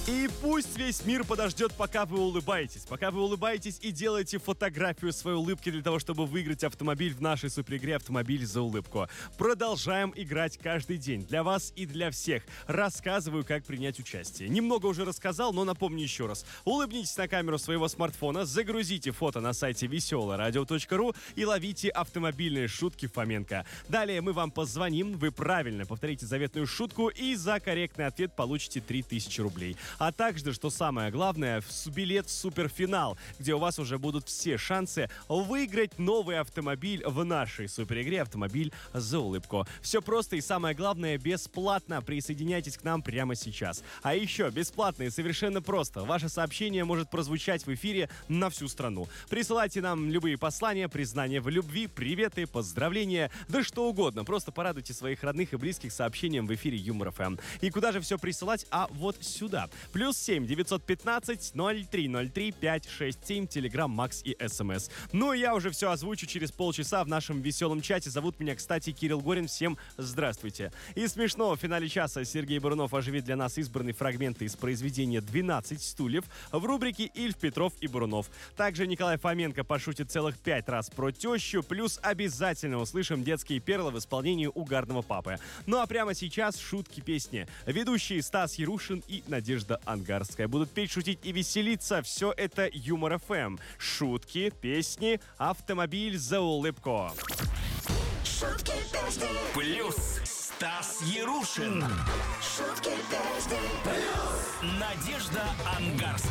И пусть весь мир подождет, пока вы улыбаетесь и делаете фотографию своей улыбки для того, чтобы выиграть автомобиль в нашей суперигре «Автомобиль за улыбку». Продолжаем играть каждый день. Для вас и для всех. Рассказываю, как принять участие. Немного уже рассказал, но напомню еще раз. Улыбнитесь на камеру своего смартфона, загрузите фото на сайте веселорадио.ру и ловите автомобильные шутки Фоменко. Далее мы вам позвоним, вы правильно повторите заветную шутку и за корректный ответ получите 3000 рублей. А также, что самое главное, билет в суперфинал, где у вас уже будут все шансы выиграть новый автомобиль в нашей суперигре «Автомобиль за улыбку». Все просто и самое главное, бесплатно. Присоединяйтесь к нам прямо сейчас. А еще бесплатно и совершенно просто. Ваше сообщение может прозвучать в эфире на всю страну. Присылайте нам любые послания, признания в любви, приветы, поздравления, да что угодно. Просто порадуйте своих родных и близких сообщением в эфире Юмор ФМ. И куда же все присылать? А вот сюда. +7 915 0303 567, Телеграм, Макс и СМС. Ну и я уже все озвучу через полчаса в нашем веселом чате. Зовут меня, кстати, Кирилл Горин. Всем здравствуйте. И смешно, в финале часа Сергей Бурунов оживит для нас избранные фрагменты из произведения «12 стульев» в рубрике «Ильф, Петров и Бурунов». Также Николай Фоменко пошутит целых 5 раз про тещу, плюс обязательно услышим детские перлы в исполнении угарного папы. Ну а прямо сейчас шутки-песни. Ведущие Стас Ярушин и Надежда Ангарская будут петь, шутить и веселиться. Все это Юмор ФМ. Шутки, песни, автомобиль за улыбку. Шутки, песни. Плюс Стас Ярушин. Шутки, песни. Плюс Надежда Ангарская.